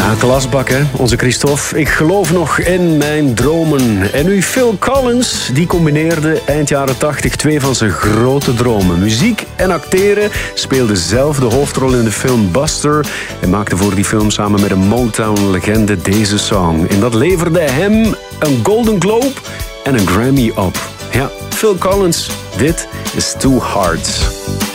Ja, klasbak hè, onze Christophe. Ik geloof nog in mijn dromen. En nu Phil Collins, die combineerde eind jaren 80 twee van zijn grote dromen. Muziek en acteren, speelde zelf de hoofdrol in de film Buster en maakte voor die film samen met een Motown-legende deze song. En dat leverde hem een Golden Globe en een Grammy op. Ja, Phil Collins, dit is Two Hearts.